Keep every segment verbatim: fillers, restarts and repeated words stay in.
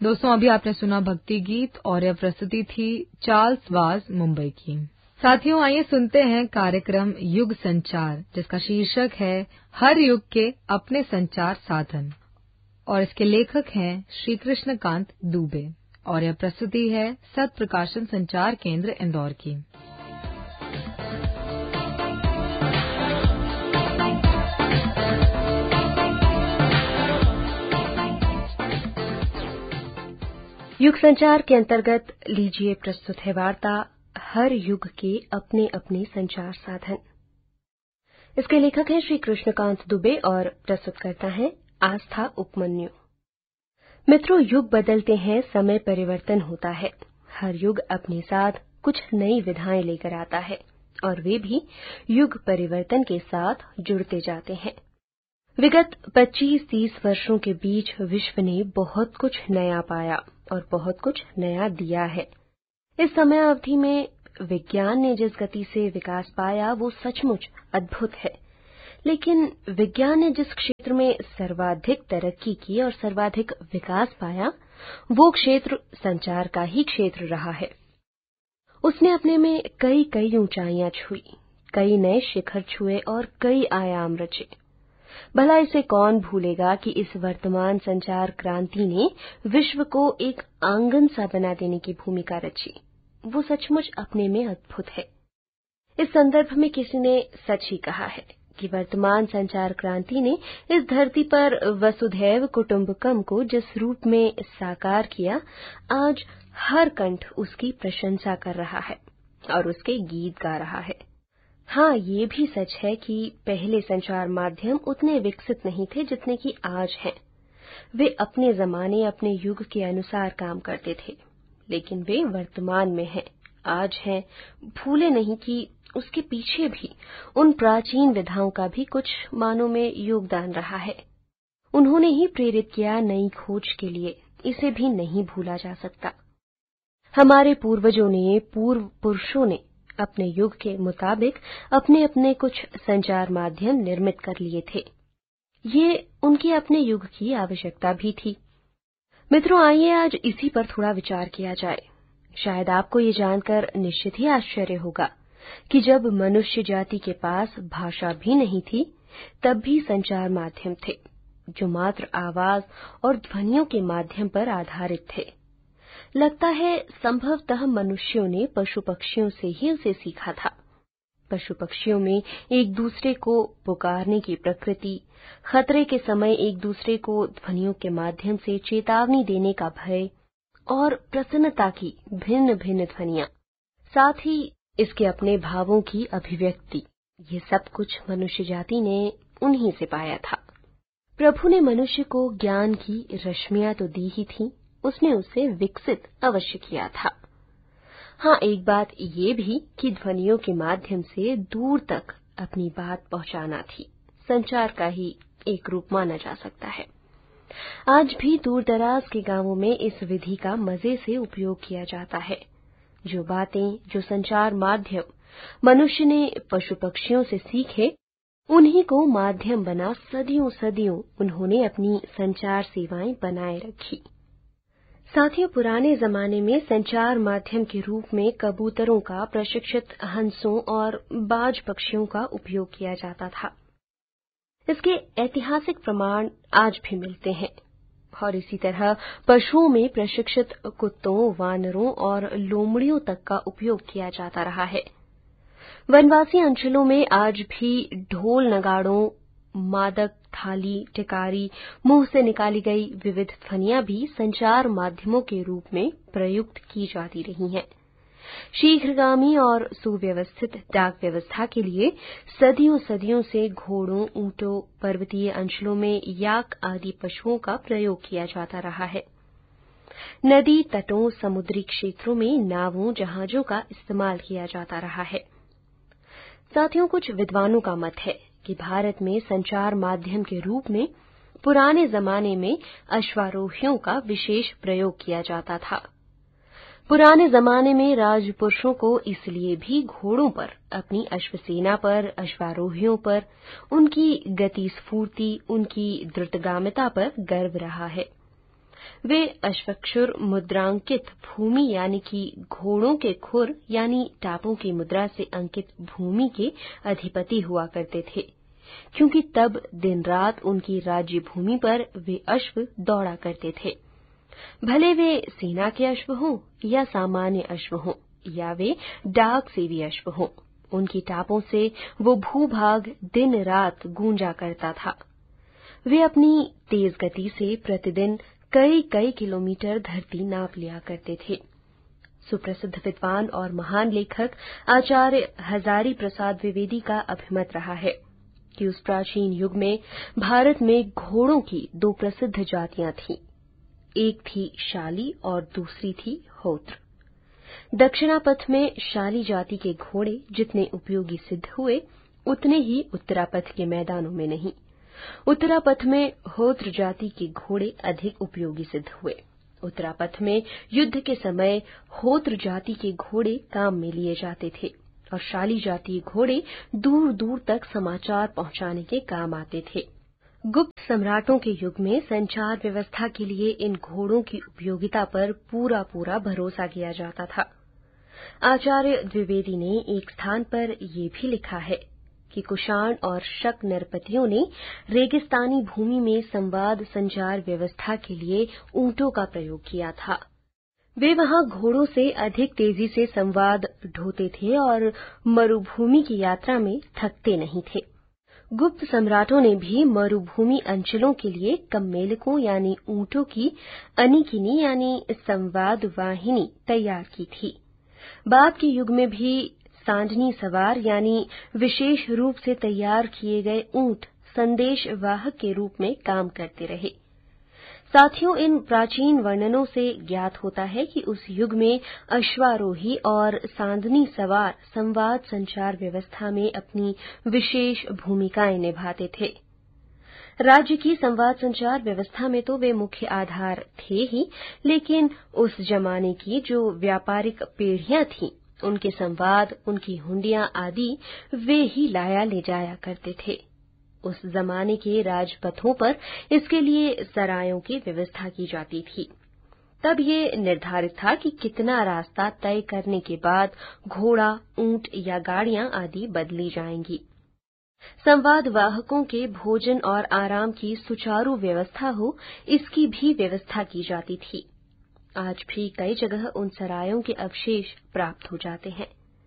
दोस्तों, अभी आपने सुना भक्ति गीत और यह प्रस्तुति थी चार्ल्स वाज मुंबई की। साथियों, आइए सुनते हैं कार्यक्रम युग संचार, जिसका शीर्षक है हर युग के अपने संचार साधन, और इसके लेखक हैं श्री कृष्णकांत दुबे, और यह प्रस्तुति है सत प्रकाशन संचार केंद्र इंदौर की। युग संचार के अंतर्गत लीजिए प्रस्तुत है वार्ता हर युग के अपने अपने संचार साधन। इसके लेखक हैं श्री कृष्णकांत दुबे और प्रस्तुत करता है आस्था उपमन्यु। मित्रों, युग बदलते हैं, समय परिवर्तन होता है। हर युग अपने साथ कुछ नई विधाएं लेकर आता है और वे भी युग परिवर्तन के साथ जुड़ते जाते हैं। विगत पच्चीस तीस वर्षों के बीच विश्व ने बहुत कुछ नया पाया और बहुत कुछ नया दिया है। इस समय अवधि में विज्ञान ने जिस गति से विकास पाया वो सचमुच अद्भुत है। लेकिन विज्ञान ने जिस क्षेत्र में सर्वाधिक तरक्की की और सर्वाधिक विकास पाया, वो क्षेत्र संचार का ही क्षेत्र रहा है। उसने अपने में कई कई ऊंचाइयां छुई, कई नए शिखर छुए और कई आयाम रचे। भला इसे कौन भूलेगा कि इस वर्तमान संचार क्रांति ने विश्व को एक आंगन सा बना देने की भूमिका रची। वो सचमुच अपने में अद्भुत है। इस संदर्भ में किसी ने सच ही कहा है कि वर्तमान संचार क्रांति ने इस धरती पर वसुधैव कुटुंबकम को जिस रूप में साकार किया, आज हर कंठ उसकी प्रशंसा कर रहा है और उसके गीत गा रहा है। हाँ, ये भी सच है कि पहले संचार माध्यम उतने विकसित नहीं थे जितने कि आज हैं। वे अपने जमाने, अपने युग के अनुसार काम करते थे, लेकिन वे वर्तमान में हैं, आज हैं। भूले नहीं कि उसके पीछे भी उन प्राचीन विधाओं का भी कुछ मानों में योगदान रहा है। उन्होंने ही प्रेरित किया नई खोज के लिए, इसे भी नहीं भूला जा सकता। हमारे पूर्वजों ने, पूर्व पुरुषों ने अपने युग के मुताबिक अपने अपने कुछ संचार माध्यम निर्मित कर लिए थे। ये उनके अपने युग की आवश्यकता भी थी। मित्रों, आइए आज इसी पर थोड़ा विचार किया जाए। शायद आपको ये जानकर निश्चित ही आश्चर्य होगा कि जब मनुष्य जाति के पास भाषा भी नहीं थी, तब भी संचार माध्यम थे जो मात्र आवाज और ध्वनियों के माध्यम पर आधारित थे। लगता है संभवतः मनुष्यों ने पशु पक्षियों से ही उसे सीखा था। पशु पक्षियों में एक दूसरे को पुकारने की प्रकृति, खतरे के समय एक दूसरे को ध्वनियों के माध्यम से चेतावनी देने का भय और प्रसन्नता की भिन्न भिन्न ध्वनियां, साथ ही इसके अपने भावों की अभिव्यक्ति, ये सब कुछ मनुष्य जाति ने उन्हीं से पाया था। प्रभु ने मनुष्य को ज्ञान की रश्मियां तो दी ही थी, उसने उसे विकसित अवश्य किया था। हाँ, एक बात ये भी कि ध्वनियों के माध्यम से दूर तक अपनी बात पहुंचाना थी, संचार का ही एक रूप माना जा सकता है। आज भी दूर दराज के गांवों में इस विधि का मजे से उपयोग किया जाता है। जो बातें, जो संचार माध्यम मनुष्य ने पशु पक्षियों से सीखे, उन्हीं को माध्यम बना सदियों सदियों उन्होंने अपनी संचार सेवाएं बनाए रखी। साथियों, पुराने जमाने में संचार माध्यम के रूप में कबूतरों का, प्रशिक्षित हंसों और बाज पक्षियों का उपयोग किया जाता था। इसके ऐतिहासिक प्रमाण आज भी मिलते हैं। और इसी तरह पशुओं में प्रशिक्षित कुत्तों, वानरों और लोमड़ियों तक का उपयोग किया जाता रहा है। वनवासी अंचलों में आज भी ढोल, नगाड़ों, मादक, थाली, टिकारी, मुंह से निकाली गई विविध ध्वनियां भी संचार माध्यमों के रूप में प्रयुक्त की जाती रही हैं। शीघ्रगामी और सुव्यवस्थित डाक व्यवस्था के लिए सदियों सदियों से घोड़ों, ऊंटों, पर्वतीय अंचलों में याक आदि पशुओं का प्रयोग किया जाता रहा है। नदी तटों, समुद्री क्षेत्रों में नावों, जहाजों का इस्तेमाल किया जाता रहा है। साथियों, कुछ विद्वानों का मत है कि भारत में संचार माध्यम के रूप में पुराने जमाने में अश्वारोहियों का विशेष प्रयोग किया जाता था। पुराने जमाने में राजपुरुषों को इसलिए भी घोड़ों पर, अपनी अश्वसेना पर, अश्वारोहियों पर, उनकी गति स्फूर्ति, उनकी द्रुतगामिता पर गर्व रहा है। वे अश्वक्षुर मुद्रांकित भूमि यानी कि घोड़ों के खुर यानी टापों की मुद्रा से अंकित भूमि के अधिपति हुआ करते थे, क्योंकि तब दिन रात उनकी राज्य भूमि पर वे अश्व दौड़ा करते थे। भले वे सेना के अश्व हों या सामान्य अश्व हों या वे डाक सेवी अश्व हों, उनकी टापों से वो भूभाग दिन रात गूंजा करता था। वे अपनी तेज गति से प्रतिदिन कई कई किलोमीटर धरती नाप लिया करते थे। सुप्रसिद्ध विद्वान और महान लेखक आचार्य हजारी प्रसाद द्विवेदी का अभिमत रहा है कि उस प्राचीन युग में भारत में घोड़ों की दो प्रसिद्ध जातियां थीं। एक थी शाली और दूसरी थी होत्र। दक्षिणापथ में शाली जाति के घोड़े जितने उपयोगी सिद्ध हुए, उतने ही उत्तरापथ के मैदानों में नहीं। उत्तरापथ में होत्र जाति के घोड़े अधिक उपयोगी सिद्ध हुए। उत्तरापथ में युद्ध के समय होत्र जाति के घोड़े काम में लिए जाते थे और शाली जाति घोड़े दूर दूर तक समाचार पहुंचाने के काम आते थे। गुप्त सम्राटों के युग में संचार व्यवस्था के लिए इन घोड़ों की उपयोगिता पर पूरा पूरा भरोसा किया जाता था। आचार्य द्विवेदी ने एक स्थान पर यह भी लिखा है कि कुषाण और शक नरपतियों ने रेगिस्तानी भूमि में संवाद संचार व्यवस्था के लिए ऊंटों का प्रयोग किया था। वे वहां घोड़ों से अधिक तेजी से संवाद ढोते थे और मरुभूमि की यात्रा में थकते नहीं थे। गुप्त सम्राटों ने भी मरुभूमि अंचलों के लिए कम्मेलकों यानी ऊंटों की अनिकिनी यानी संवाद वाहिनी तैयार की थी। बाद के युग में भी सांडनी सवार यानी विशेष रूप से तैयार किए गए ऊंट संदेश वाहक के रूप में काम करते रहे। साथियों, इन प्राचीन वर्णनों से ज्ञात होता है कि उस युग में अश्वारोही और सांडनी सवार संवाद संचार व्यवस्था में अपनी विशेष भूमिकाएं निभाते थे। राज्य की संवाद संचार व्यवस्था में तो वे मुख्य आधार थे ही, लेकिन उस जमाने की जो व्यापारिक पीढ़ियां थीं, उनके संवाद, उनकी हुंडियां आदि वे ही लाया ले जाया करते थे। उस जमाने के राजपथों पर इसके लिए सरायों की व्यवस्था की जाती थी। तब ये निर्धारित था कि कितना रास्ता तय करने के बाद घोड़ा, ऊंट या गाड़ियां आदि बदली जाएंगी। संवाद वाहकों के भोजन और आराम की सुचारू व्यवस्था हो, इसकी भी व्यवस्था की जाती थी। आज भी कई जगह उन सरायों के अवशेष प्राप्त हो जाते हैं।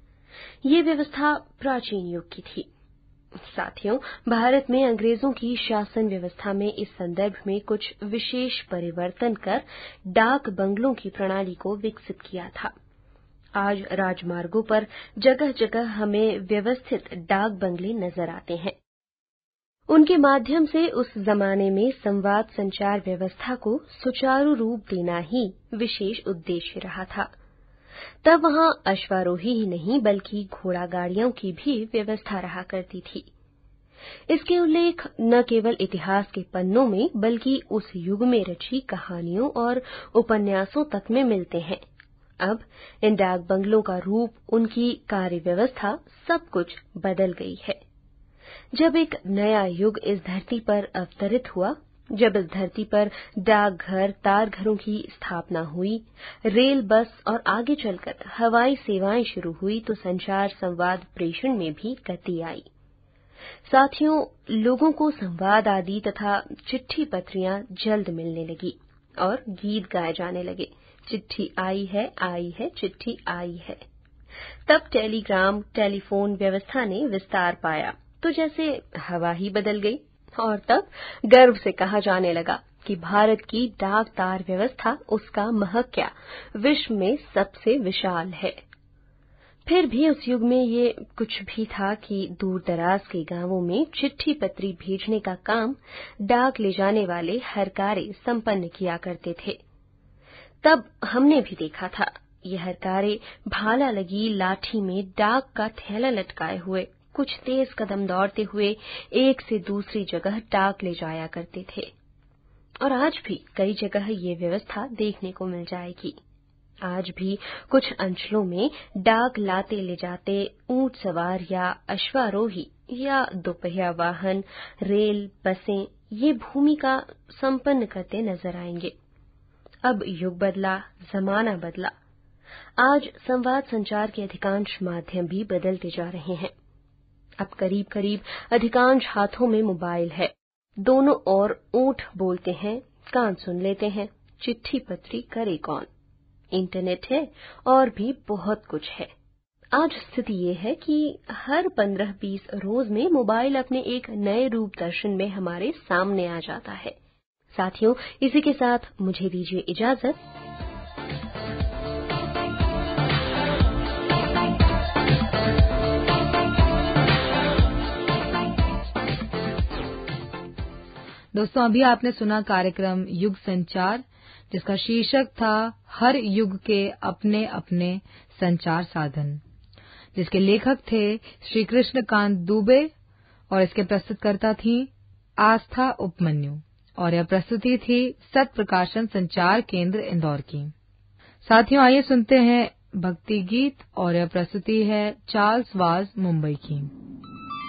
ये व्यवस्था प्राचीन युग की थी। साथियों, भारत में अंग्रेजों की शासन व्यवस्था में इस संदर्भ में कुछ विशेष परिवर्तन कर डाक बंगलों की प्रणाली को विकसित किया था। आज राजमार्गों पर जगह जगह हमें व्यवस्थित डाक बंगले नजर आते हैं। उनके माध्यम से उस जमाने में संवाद संचार व्यवस्था को सुचारू रूप देना ही विशेष उद्देश्य रहा था। तब वहां अश्वारोही ही नहीं बल्कि घोड़ा गाड़ियों की भी व्यवस्था रहा करती थी। इसके उल्लेख न केवल इतिहास के पन्नों में बल्कि उस युग में रची कहानियों और उपन्यासों तक में मिलते हैं। अब इन डाक बंगलों का रूप, उनकी कार्य व्यवस्था, सब कुछ बदल गई है। जब एक नया युग इस धरती पर अवतरित हुआ, जब इस धरती पर डाकघर, तारघरों की स्थापना हुई, रेल, बस और आगे चलकर हवाई सेवाएं शुरू हुई, तो संचार, संवाद, प्रेषण में भी गति आई। साथियों, लोगों को संवाद आदि तथा चिट्ठी पत्रियां जल्द मिलने लगी और गीत गाए जाने लगे। चिट्ठी आई है, आई है, चिट्ठी आई है। तब टेलीग्राम, टेलीफोन व्यवस्था ने विस्तार पाया, तो जैसे हवा ही बदल गई और तब गर्व से कहा जाने लगा कि भारत की डाक तार व्यवस्था, उसका महक क्या, विश्व में सबसे विशाल है। फिर भी उस युग में ये कुछ भी था कि दूर दराज के गांवों में चिट्ठी पत्री भेजने का काम डाक ले जाने वाले हरकारे संपन्न किया करते थे। तब हमने भी देखा था, ये हरकारे भाला लगी लाठी में डाक का थैला लटकाए हुए कुछ तेज कदम दौड़ते हुए एक से दूसरी जगह डाक ले जाया करते थे। और आज भी कई जगह ये व्यवस्था देखने को मिल जाएगी। आज भी कुछ अंचलों में डाक लाते ले जाते ऊंट सवार या अश्वारोही या दोपहिया वाहन, रेल, बसें ये भूमिका संपन्न करते नजर आएंगे। अब युग बदला, जमाना बदला। आज संवाद संचार के अधिकांश माध्यम भी बदलते जा रहे हैं। अब करीब करीब अधिकांश हाथों में मोबाइल है। दोनों ओर ऊंट बोलते हैं, कान सुन लेते हैं, चिट्ठी पत्री करे कौन। इंटरनेट है और भी बहुत कुछ है। आज स्थिति ये है कि हर पंद्रह बीस रोज में मोबाइल अपने एक नए रूप दर्शन में हमारे सामने आ जाता है। साथियों, इसी के साथ मुझे दीजिए इजाजत। दोस्तों, अभी आपने सुना कार्यक्रम युग संचार, जिसका शीर्षक था हर युग के अपने अपने संचार साधन, जिसके लेखक थे श्री कृष्णकांत दुबे और इसके प्रस्तुतकर्ता थी आस्था उपमन्यु, और यह प्रस्तुति थी सत प्रकाशन संचार केंद्र इंदौर की। साथियों, आइए सुनते हैं भक्ति गीत, और यह प्रस्तुति है चार्ल्स वाज मुंबई की।